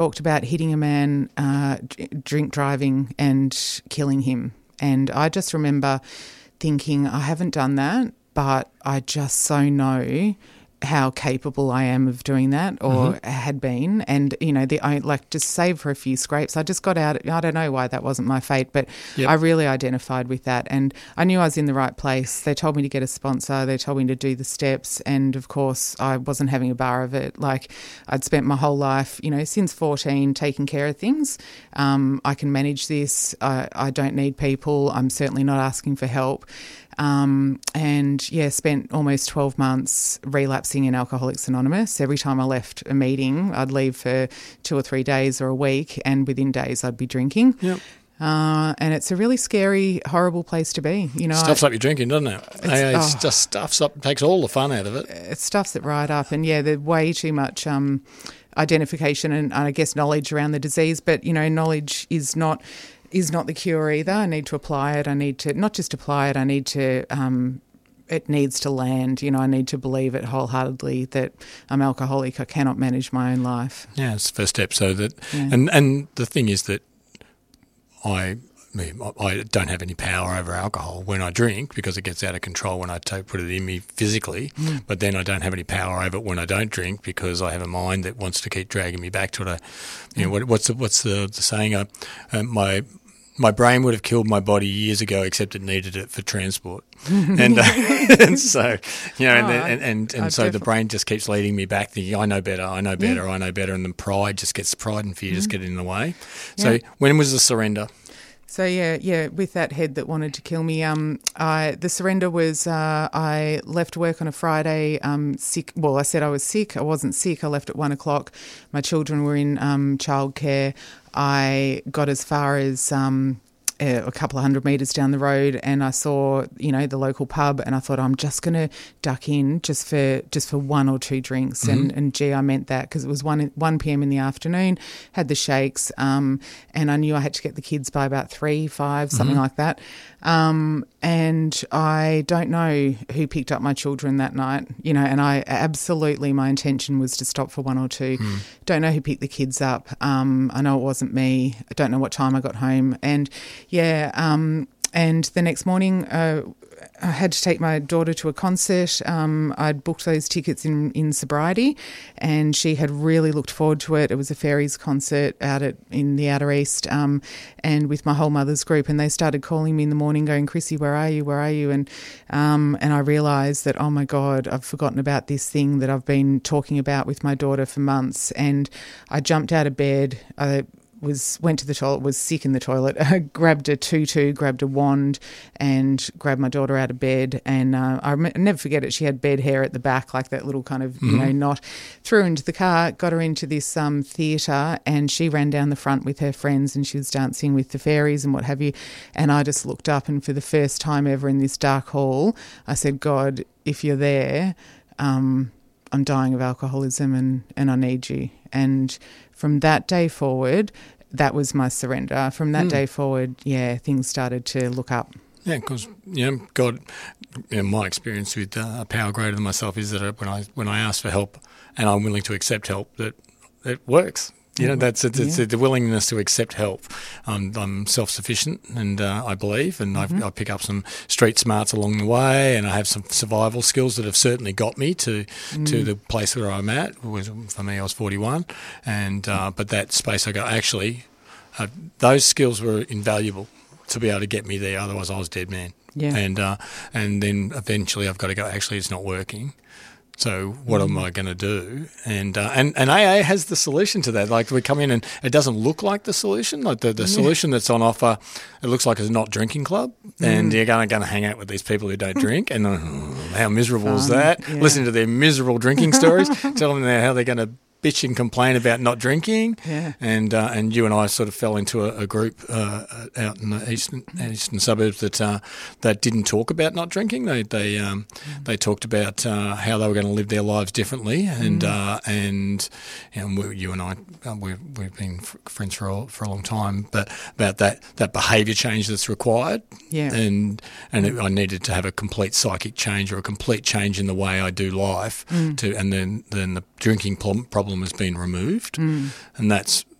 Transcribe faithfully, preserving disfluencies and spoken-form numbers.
talked about hitting a man, uh, drink driving and killing him. And I just remember thinking, I haven't done that, but I just so know how capable I am of doing that, or mm-hmm. had been. And, you know, the I like just save for a few scrapes. I just got out. I don't know why that wasn't my fate, but yep. I really identified with that. And I knew I was in the right place. They told me to get a sponsor. They told me to do the steps. And, of course, I wasn't having a bar of it. Like, I'd spent my whole life, you know, since fourteen, taking care of things. Um, I can manage this. I, I don't need people. I'm certainly not asking for help. Um, and, yeah, spent almost twelve months relapsing in Alcoholics Anonymous. Every time I left a meeting, I'd leave for two or three days or a week, and within days I'd be drinking. Yep. Uh, and it's a really scary, horrible place to be. You know, stuffs I, up your drinking, doesn't it? It's, it oh, just stuffs up, takes all the fun out of it. It stuffs it right up. And, yeah, there's way too much um, identification and, I guess, knowledge around the disease. But, you know, knowledge is not... is not the cure either. I need to apply it. I need to not just apply it, I need to, um, it needs to land. You know, I need to believe it wholeheartedly that I'm alcoholic. I cannot manage my own life. Yeah, it's the first step. So that, yeah. and, and the thing is that I, I don't have any power over alcohol when I drink because it gets out of control when I take, put it in me physically, mm. but then I don't have any power over it when I don't drink because I have a mind that wants to keep dragging me back to it. I, you know, what, what's the, what's the, the saying? Uh, uh, my My brain would have killed my body years ago, except it needed it for transport, and, uh, and so you know, and oh, and and, and so the brain just keeps leading me back, thinking I know better, I know better, yeah. I know better, and then pride just gets pride and fear mm. just get in the way. Yeah. So when was the surrender? So yeah, yeah, with that head that wanted to kill me, um, I the surrender was uh, I left work on a Friday, um, sick. Well, I said I was sick. I wasn't sick. I left at one o'clock. My children were in um, childcare. I got as far as um, a couple of hundred metres down the road, and I saw, you know, the local pub, and I thought, I'm just going to duck in just for just for one or two drinks. Mm-hmm. And, and gee, I meant that because it was one one p.m. in the afternoon, had the shakes, um, and I knew I had to get the kids by about three, five, something mm-hmm. like that. Um, and I don't know who picked up my children that night, you know, and I absolutely, my intention was to stop for one or two. Mm. Don't know who picked the kids up. Um, I know it wasn't me. I don't know what time I got home. And yeah, um, and the next morning, uh, I had to take my daughter to a concert. Um, I'd booked those tickets in, in sobriety, and she had really looked forward to it. It was a Fairies concert out at in the Outer East, um, and with my whole mother's group. And they started calling me in the morning, going, "Chrissy, where are you? Where are you?" And um, and I realised that, oh my God, I've forgotten about this thing that I've been talking about with my daughter for months. And I jumped out of bed. I was went to the toilet, was sick in the toilet, grabbed a tutu, grabbed a wand and grabbed my daughter out of bed. And uh, I rem- never forget it, she had bed hair at the back, like that little kind of, mm-hmm. you know, knot. Threw her into the car, got her into this um, theatre, and she ran down the front with her friends, and she was dancing with the fairies and what have you. And I just looked up, and for the first time ever in this dark hall, I said, God, if you're there, um, I'm dying of alcoholism and, and I need you. And from that day forward, that was my surrender. From that mm. day forward, yeah, things started to look up. Yeah, because, you know, God, you know, my experience with uh, a power greater than myself is that when I when I ask for help and I'm willing to accept help, that it works. You know, that's it's, it's yeah. the willingness to accept help. Um, I'm self-sufficient, and uh, I believe, and mm-hmm. I pick up some street smarts along the way, and I have some survival skills that have certainly got me to mm. to the place where I'm at. It was, for me, I was forty-one, and uh, but that space I got actually, uh, those skills were invaluable to be able to get me there. Otherwise, I was dead man. Yeah. And uh, and then eventually, I've got to go. Actually, it's not working. So what am I going to do? And, uh, and and A A has the solution to that. Like we come in and it doesn't look like the solution. Like the, the yeah. solution that's on offer, it looks like it's a not drinking club, mm. and you're going to, going to hang out with these people who don't drink. And uh, how miserable Fun. is that? Yeah. Listen to their miserable drinking stories. Tell them how they're going to bitch and complain about not drinking, yeah. and uh, and you and I sort of fell into a, a group uh, out in the eastern eastern suburbs that uh, that didn't talk about not drinking. They they um, mm. they talked about uh, how they were going to live their lives differently, and mm. uh, and and we, you and I uh, we've we've been f- friends for a, for a long time, but about that that behaviour change that's required, yeah, and and it, I needed to have a complete psychic change or a complete change in the way I do life, mm. to and then then the drinking problem problem has been removed, Mm. and that's